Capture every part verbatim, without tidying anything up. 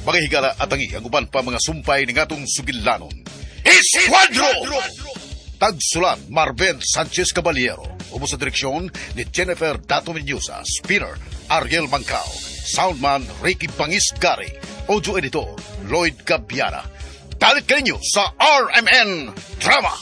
mga higala at ang ang uban pa mga sumpay ng atong sugilanon. Esquadro! Tagsulat Marben Sanchez Caballero. Umo sa direksyon ni Jennifer Dato Menyusa. Spinner Ariel Mancao. Soundman Ricky Pangis Gary. Audio editor Lloyd Gabiana. Talit kayo sa R M N Drama.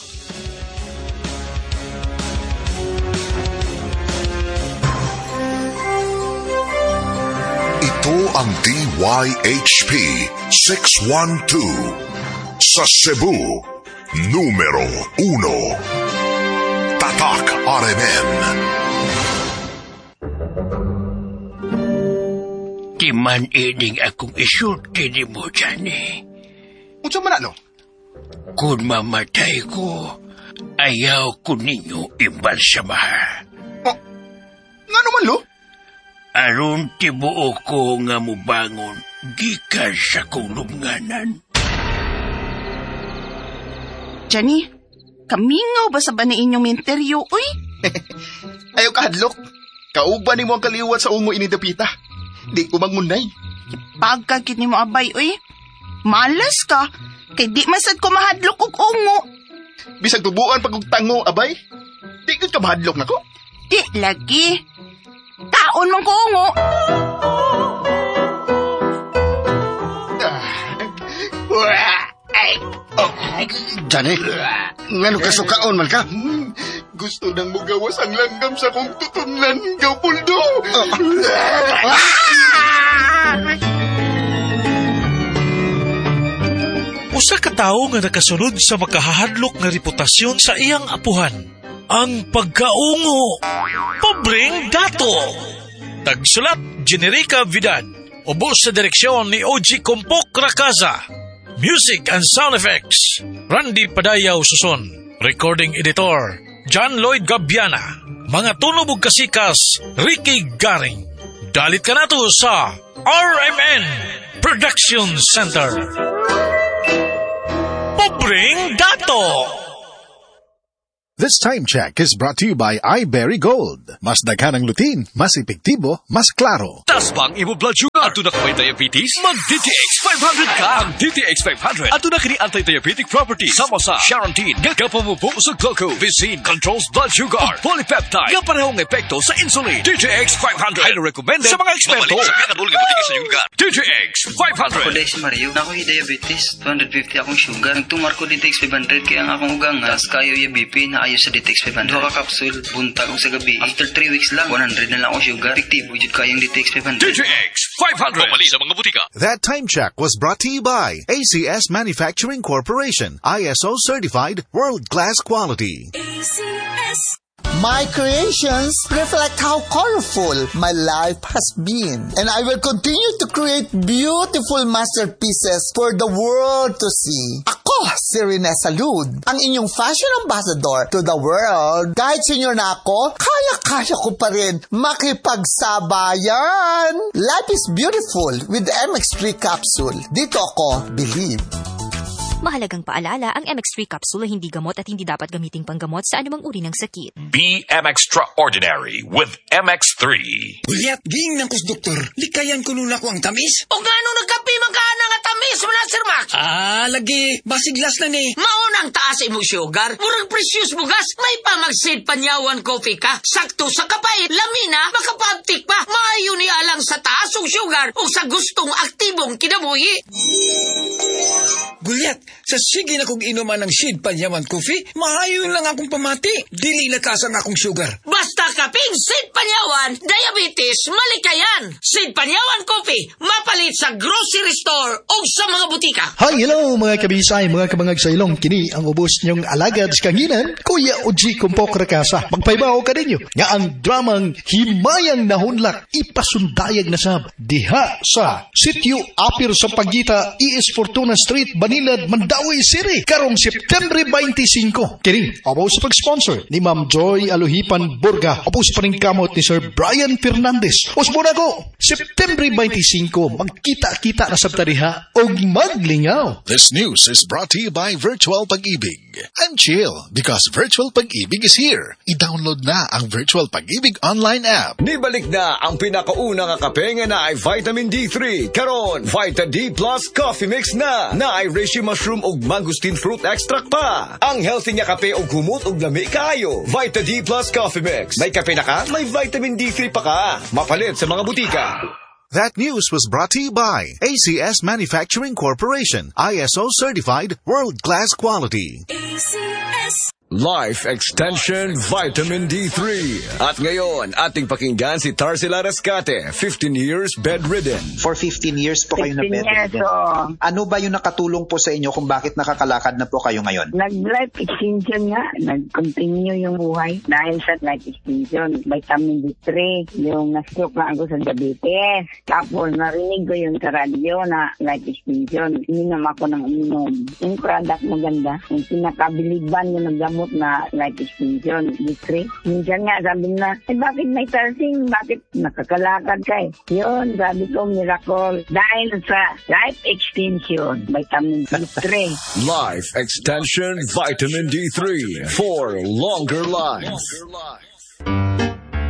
Ito ang D Y H P six one two sa Cebu, numero uno. Tatak R M N. Timan ining akong isulti ni mo dyan eh. Unsa man ano? Kung mamatay ko, ayaw ko ninyo imbalsamahan. Oh, nga naman lo? Aron tibuo ko nga mubangon, gikan sa kong lubnganan. Johnny, kamingaw ba sa ba na inyong menteryo, uy? Ayaw ka hadlok. Kauban ni mo ang kaliwat sa ungo inidapita. Di ko mangunay. Pagkakit ni mo abay, uy. Malas ka, kay di masad ko mahadlok og ungo. Bisag tubuan pag tango, abay. Di ko ka mahadlok na ko. Di lagi. Taon mong ko ungo. Oh, Johnny, ngano ka sukaon man ka? Gusto nang mugawas ang langgam sa kong tutunlan, Gapuldo. Usa ka tawo nga nakasunod sa makahahadlok nga reputasyon sa iyang apuhan. Ang pagkaungo. Pobreng dato. Tagsulat Generica Vidal. Ubos sa direksyon ni O G Compok Rakaza. Music and sound effects Randy Padayaw Suson. Recording editor John Lloyd Gabiana. Mga tunog ug kasikas Ricky Garing. Dalit ka nato sa R M N Production Center. Pobreng dato. This time check is brought to you by iBerry Gold. Mas daghan ang lutin, mas epektibo, mas klaro. Tasbang imo blood sugar. Ato na kaway diabetes, mag-D T X five hundred ka. Ang D T X five hundred. Ato na kini anti-diabetic properties. Sama sa Charantine, gagapamubong sa glucose. Visin controls blood sugar. Polypeptide, nga parehong epekto sa insulin. D T X five hundred. Highly recommended sa mga eksperto. D T X five hundred. Ako si Mario, na ako'y diabetes. two hundred fifty akong sugar. Nagtumar ko D T X five hundred kaya ang akong ugang. Tas kayo yung B P na ayo sa D T X five hundred. Duha ka kapsul, buntag o sa gabi. After three weeks lang, one hundred na lang akong sugar. Epektibo jud kayong D T X five hundred. D T X five hundred. Pumali sa mga butika. That time check was brought to you by A C S Manufacturing Corporation. I S O certified, world-class quality. A C S. My creations reflect how colorful my life has been. And I will continue to create beautiful masterpieces for the world to see. Ako, si Rene Salud, ang inyong fashion ambassador to the world. Kahit senior na ako, kaya-kaya ko pa rin makipagsabayan. Life is beautiful with the M X three capsule. Dito ako, believe. Mahalagang paalala, ang M X three capsule ay hindi gamot at hindi dapat gamiting panggamot sa anumang uri ng sakit. Be M Extraordinary with M X three. Ulyat, ging ng kus doktor. Likayan ko nun ako ang tamis. O gano nagkapi magkana nga tamis mo na, Sir Max? Ah, lagi. Basiglas na ni. Maunang taas mo sugar. Murang precious bugas. May pamagsid panyawan coffee ka. Sakto sa kapait. Lamina, makapabtik pa. Maayo ni alang sa taas o sugar o sa gustong aktibong kinabuhi. Gulyat, sa sige na kong inuman ng Sid Panyaman Coffee, maayon lang akong pamati. Dili lakasan akong sugar. Basta kaping Sid Panyawan, diabetes, malikayan. Sid Panyawan Coffee, mapalit sa grocery store o sa mga butika. Hi, hello mga kabisay, mga kabangag sa ilong. Kini ang ubos niyong alagad sa kanginan, Kuya O G Compok Rakasa. Magpaibaw ka ninyo nga ang dramang Himayang Nahunlak ipasundayag na sab diha sa Sitio Apir sa Pagita, E S Fortuna Street, Manila, Mandawi City karong September twenty-five. Kini abo sa pag-sponsor ni Ma'am Joy Aluhipan Burga, abo sa paningkamot ni Sir Brian Fernandez. Usbona ko, September twenty-five, magkita-kita na sa tariha og maglingaw. This news is brought to you by Virtual Pag-ibig. I'm chill because Virtual Pag-ibig is here. I-download na ang Virtual Pag-ibig online app. Nibalik na ang pinakauna nga kape nga na ay vitamin D three. Karon, Vita D Plus Coffee Mix na. Na ay reishi mushroom ug mangosteen fruit extract pa. Ang healthy nga kape ug humot ug lami kaayo. Vita D Plus Coffee Mix. May kape na ka, may vitamin D three pa ka. Mapalit sa mga butika. That news was brought to you by A C S Manufacturing Corporation, I S O certified, world-class quality. A C S Life Extension Vitamin D three. At ngayon, ating pakinggan si Tarsila Rescate, fifteen years bedridden. For fifteen years po kayo na bedridden. So, ano ba yung nakatulong po sa inyo kung bakit nakakalakad na po kayo ngayon? Nag-life extension nga. Nag-continue yung buhay dahil sa life extension. Vitamin D three, yung na-stroke na ako sa diabetes. Tapos narinig ko yung sa radyo na life extension. Inom ako ng inom. Yung product maganda. Yung pinakabiliban yung nagdamo na life extension, D three. Minsan nga, sabi na, eh bakit may tarsing? Bakit nakakalakad ka eh? Yun, sabi ko, miracle. Dahil sa life extension, vitamin D three. Life Extension Vitamin D three for longer life.